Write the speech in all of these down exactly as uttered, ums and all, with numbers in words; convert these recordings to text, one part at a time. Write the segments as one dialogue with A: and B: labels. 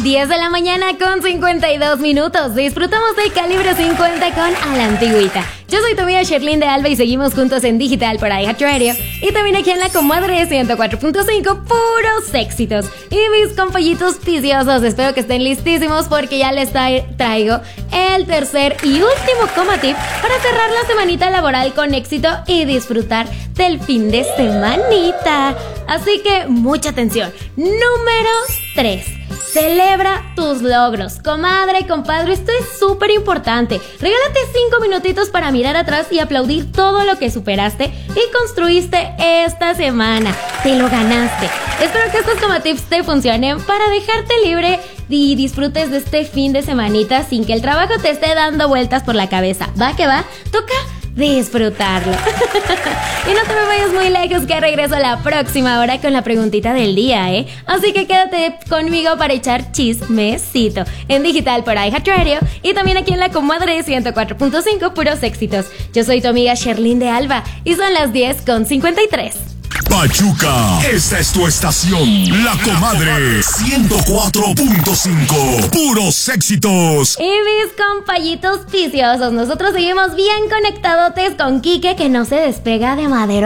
A: diez de la mañana con cincuenta y dos minutos. Disfrutamos de Calibre cincuenta con A la Antigüita. Yo soy tu amiga Sherlyn de Alba y seguimos juntos en digital por iHeartRadio. Y también aquí en La Comadre ciento cuatro punto cinco, puros éxitos. Y mis compollitos viciosos, espero que estén listísimos porque ya les tra- traigo el tercer y último coma tip para cerrar la semanita laboral con éxito y disfrutar del fin de semanita. Así que mucha atención. Número tres. Celebra tus logros. Comadre, compadre, esto es súper importante. Regálate cinco minutitos para mirar atrás y aplaudir todo lo que superaste y construiste esta semana. Te lo ganaste. Espero que estos como tips te funcionen para dejarte libre y disfrutes de este fin de semanita sin que el trabajo te esté dando vueltas por la cabeza. Va que va, toca disfrutarlo. Y no te me vayas muy lejos, que regreso a la próxima hora con la preguntita del día, ¿eh? Así que quédate conmigo para echar chismecito en digital por iHeartRadio y también aquí en La Comadre ciento cuatro punto cinco, puros éxitos. Yo soy tu amiga Sherlyn de Alba y son las diez con cincuenta y tres.
B: Pachuca, esta es tu estación, La Comadre ciento cuatro punto cinco, puros éxitos.
A: Y mis compañitos viciosos, nosotros seguimos bien conectadotes con Quique, que no se despega de Madero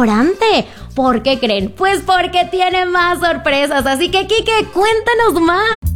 A: Restaurante. ¿Por qué creen? Pues porque tiene más sorpresas, así que Quique, cuéntanos más.